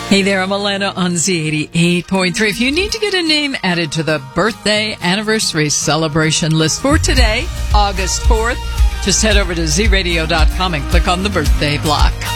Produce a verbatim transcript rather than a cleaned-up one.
Hey there, I'm Alana on Z eighty-eight point three. If you need to get a name added to the birthday anniversary celebration list for today, August fourth, just head over to z radio dot com and click on the birthday block.